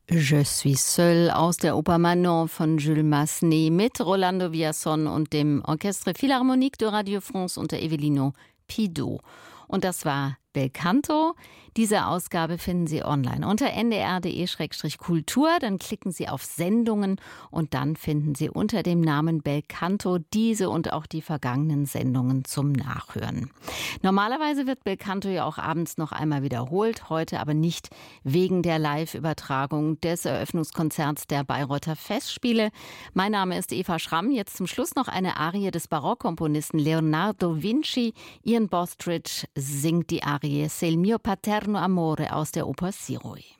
Je suis seul aus der Oper Manon von Jules Massenet mit Rolando Villazón und dem Orchestre Philharmonique de Radio France unter Evelino Pidot. Und das war Bel Canto. Diese Ausgabe finden Sie online unter ndr.de/kultur. Dann klicken Sie auf Sendungen und dann finden Sie unter dem Namen Bel Canto diese und auch die vergangenen Sendungen zum Nachhören. Normalerweise wird Bel Canto ja auch abends noch einmal wiederholt, heute aber nicht wegen der Live-Übertragung des Eröffnungskonzerts der Bayreuther Festspiele. Mein Name ist Eva Schramm. Jetzt zum Schluss noch eine Arie des Barockkomponisten Leonardo Vinci. Ian Bostridge singt die Arie Se il mio paterno amore aus der Oper Siroi.